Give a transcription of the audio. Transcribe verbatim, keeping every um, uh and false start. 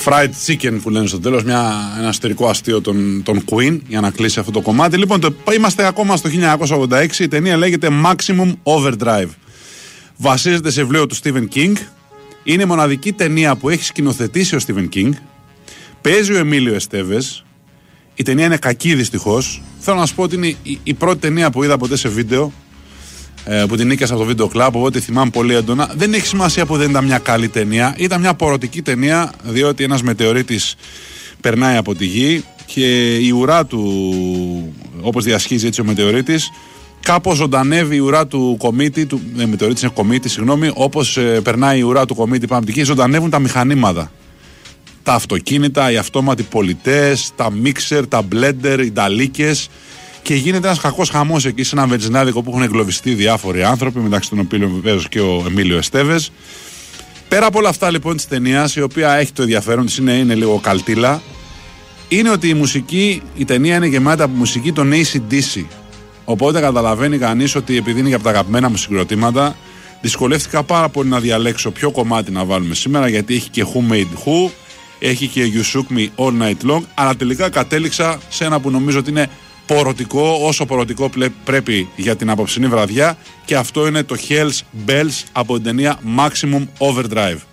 fried chicken που λένε στο τέλος, μια, ένα εσωτερικό αστείο των, των Queen για να κλείσει αυτό το κομμάτι. Λοιπόν, το, είμαστε ακόμα στο χίλια εννιακόσια ογδόντα έξι, η ταινία λέγεται Maximum Overdrive. Βασίζεται σε βιβλίο του Stephen King. Είναι η μοναδική ταινία που έχει σκηνοθετήσει ο Stephen King. Παίζει ο Εμίλιο Εστέβες. Η ταινία είναι κακή δυστυχώς. Θέλω να σου πω ότι είναι η, η πρώτη ταινία που είδα ποτέ σε βίντεο, ε, που την νίκιασα από το βίντεο κλαμπ, οπότε θυμάμαι πολύ έντονα. Δεν έχει σημασία που δεν ήταν μια καλή ταινία. Ήταν μια απορρωτική ταινία, διότι ένας μετεωρίτης περνάει από τη γη και η ουρά του, όπως διασχίζει έτσι ο μετεωρίτης, κάπως ζωντανεύει η ουρά του κομίτη, του, ε, μετεωρίτης είναι κομίτη, συγγνώμη, όπως ε, περνάει η ουρά του κομίτη πάνω από τη γη, ζωντανεύουν τα μηχανήματα. Τα αυτοκίνητα, οι αυτόματοι πολιτές, τα μίξερ, τα μπλέντερ, οι νταλίκες, και γίνεται ένας κακός χαμός εκεί σε ένα βενζινάδικο που έχουν εγκλωβιστεί διάφοροι άνθρωποι, μεταξύ των οποίων βεβαίως και ο Εμίλιο Εστέβες. Πέρα από όλα αυτά λοιπόν της ταινίας, η οποία έχει το ενδιαφέρον της, είναι, είναι λίγο καλτήλα, είναι ότι η μουσική, η ταινία είναι γεμάτη από μουσική των έι σι ντι σι. Οπότε καταλαβαίνει κανείς ότι επειδή είναι για από τα αγαπημένα μου συγκροτήματα, δυσκολεύτηκα πάρα πολύ να διαλέξω ποιο κομμάτι να βάλουμε σήμερα, γιατί έχει και Who Made Who, έχει και You Shook Me All Night Long, αλλά τελικά κατέληξα σε ένα που νομίζω ότι είναι πορωτικό, όσο πορωτικό πρέπει για την απόψινή βραδιά, και αυτό είναι το Hell's Bells από την ταινία Maximum Overdrive.